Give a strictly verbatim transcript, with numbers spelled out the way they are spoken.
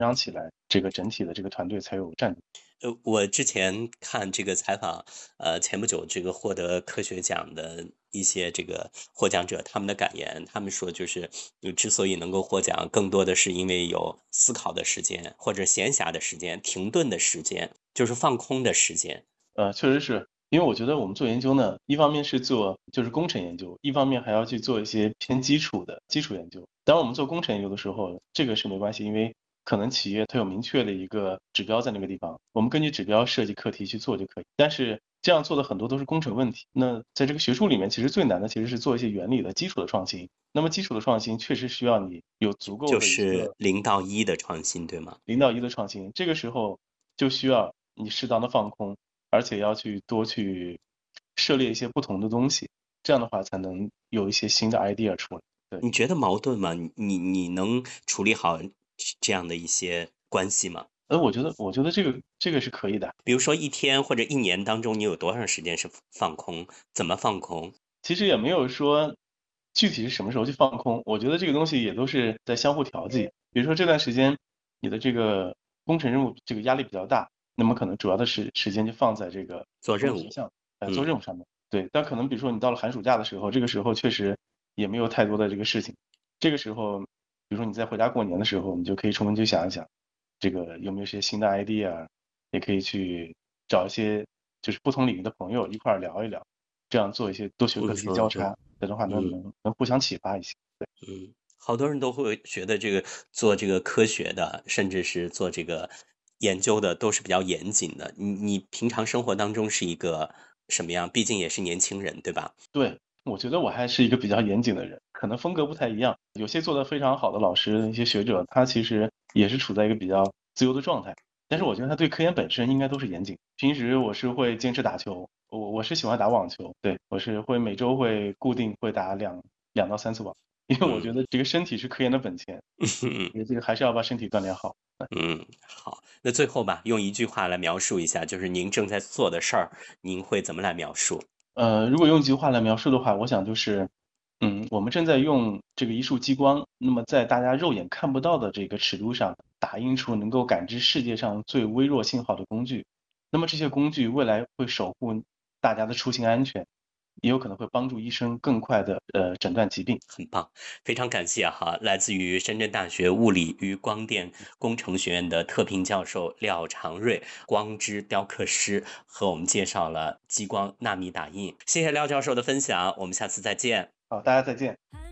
长起来，这个整体的这个团队才有战斗。 呃，我之前看这个采访，呃，前不久这个获得科学奖的一些这个获奖者，他们的感言，他们说就是呃之所以能够获奖，更多的是因为有思考的时间，或者闲暇的时间、停顿的时间，就是放空的时间。 呃，确实是。因为我觉得我们做研究呢，一方面是做就是工程研究，一方面还要去做一些偏基础的基础研究。当我们做工程研究的时候，这个是没关系，因为可能企业它有明确的一个指标在那个地方，我们根据指标设计课题去做就可以。但是这样做的很多都是工程问题。那在这个学术里面，其实最难的其实是做一些原理的基础的创新。那么基础的创新确实需要你有足够的一就是个零到一的创新，对吗？ 零到一的创新，这个时候就需要你适当的放空，而且要去多去涉猎一些不同的东西，这样的话才能有一些新的 idea 出来。对。 你觉得矛盾吗？你你你能处理好这样的一些关系吗？ 呃，我觉得我觉得这个这个是可以的。 比如说一天或者一年当中，你有多长时间是放空？怎么放空？ 其实也没有说具体是什么时候去放空，我觉得这个东西也都是在相互调剂。比如说这段时间你的这个工程任务这个压力比较大，那么可能主要的时时间就放在这个做任务。 工作项，呃，做嗯。 任务上面。对，但可能比如说你到了寒暑假的时候，这个时候确实也没有太多的这个事情，这个时候，比如说你在回家过年的时候，你就可以充分去想一想，这个有没有一些新的 idea，也可以去找一些就是不同领域的朋友一块儿聊一聊。这样做一些多学科嗯的一些嗯嗯交叉，这样的话能嗯能能互相启发一些。对。 嗯，好多人都会觉得这个做这个科学的，甚至是做这个研究的，都是比较严谨的。你你平常生活当中是一个什么样？毕竟也是年轻人，对吧？ 对，我觉得我还是一个比较严谨的人，可能风格不太一样。有些做得非常好的老师，一些学者，他其实也是处在一个比较自由的状态，但是我觉得他对科研本身应该都是严谨。平时我是会坚持打球，我我是喜欢打网球，对，我是会每周会固定会打两两到三次网，因为我觉嗯。 得这个身体是科研的本钱，也这个还是要把身体锻炼好。 嗯，好，那最后吧，用一句话来描述一下，就是您正在做的事儿，您会怎么来描述？ 呃，如果用一句话来描述的话，我想就是，嗯，我们正在用这个一束激光，那么在大家肉眼看不到的这个尺度上，打印出能够感知世界上最微弱信号的工具。那么这些工具未来会守护大家的出行安全，也有可能会帮助医生更快的呃诊断疾病。 很棒，非常感谢哈，来自于深圳大学物理与光电工程学院的特聘教授廖长瑞，光之雕刻师，和我们介绍了激光纳米打印。谢谢廖教授的分享，我们下次再见。 好，大家再见。